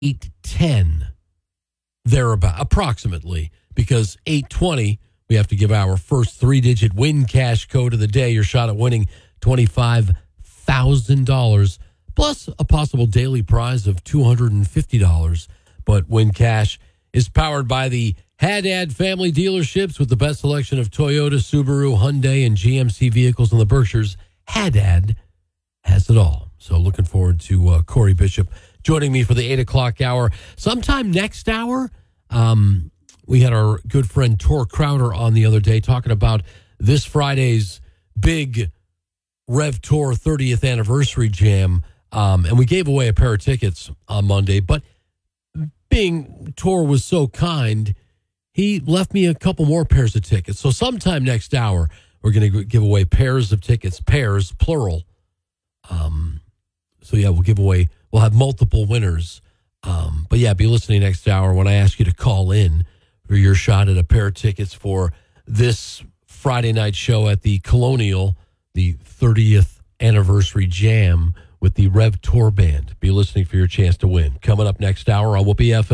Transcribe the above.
8:10, thereabout, approximately, because 8:20, we have to give our first three-digit win cash code of the day. Your shot at winning $25,000 plus a possible daily prize of $250. But Win Cash is powered by the Haddad family dealerships with the best selection of Toyota, Subaru, Hyundai, and GMC vehicles in the Berkshires. Haddad has it all. So looking forward to Corey Bishop joining me for the 8 o'clock hour. Sometime next hour, we had our good friend Tor Crowder on the other day talking about this Friday's big Rev Tour 30th anniversary jam. And we gave away a pair of tickets on Monday. But being Tor was so kind, he left me a couple more pairs of tickets. So sometime next hour, we're going to give away pairs of tickets, pairs, plural. So, yeah, we'll have multiple winners. But, yeah, be listening next hour when I ask you to call in for your shot at a pair of tickets for this Friday night show at the Colonial, the 30th anniversary jam with the Rev Tour Band. Be listening for your chance to win. Coming up next hour on Whoopee FM.